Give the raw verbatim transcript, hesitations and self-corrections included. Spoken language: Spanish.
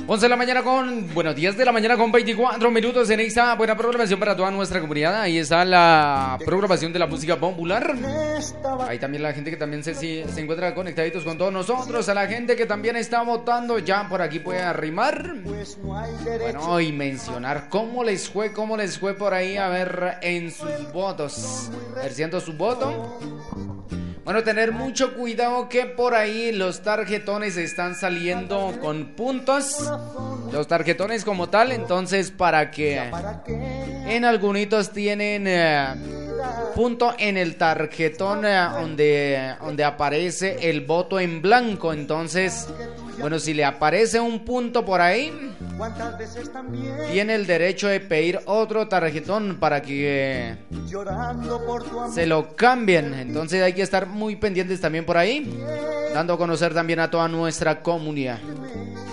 once de la mañana con, bueno, diez de la mañana con veinticuatro minutos en esta buena programación para toda nuestra comunidad. Ahí está la programación de la música popular. Ahí también la gente que también se, se encuentra conectaditos con todos nosotros. A la gente que también está votando, ya por aquí puede arrimar. Bueno, y mencionar cómo les fue, cómo les fue por ahí, a ver en sus votos. Ejerciendo su voto. Bueno, tener mucho cuidado que por ahí los tarjetones están saliendo con puntos. Los tarjetones como tal, entonces para que en algunos tienen eh, punto en el tarjetón eh, donde, donde aparece el voto en blanco. Entonces, bueno, si le aparece un punto por ahí, tiene el derecho de pedir otro tarjetón para que eh, se lo cambien. Entonces hay que estar muy pendientes también por ahí, dando a conocer también a toda nuestra comunidad.